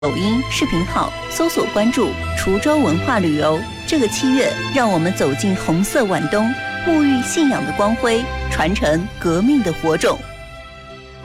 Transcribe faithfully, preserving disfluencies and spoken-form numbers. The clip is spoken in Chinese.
抖音视频号搜索关注滁州文化旅游。这个七月，让我们走进红色晚冬，沐浴信仰的光辉，传承革命的火种。